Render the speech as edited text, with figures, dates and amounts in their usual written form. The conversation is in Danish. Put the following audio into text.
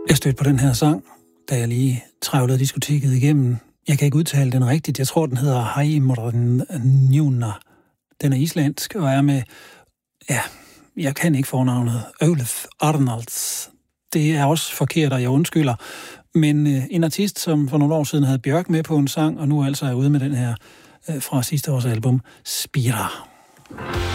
Jeg stødte på den her sang, da jeg lige trævlede diskoteket igennem. Jeg kan ikke udtale den rigtigt. Jeg tror, den hedder Heimorðnjúna. Den er islandsk og er med, ja, jeg kan ikke fornavnet, Ólöf Arnalds. Det er også forkert, og jeg undskylder. Men en artist, som for nogle år siden havde Bjørk med på en sang, og nu altså er ude med den her fra sidste års album, Spira.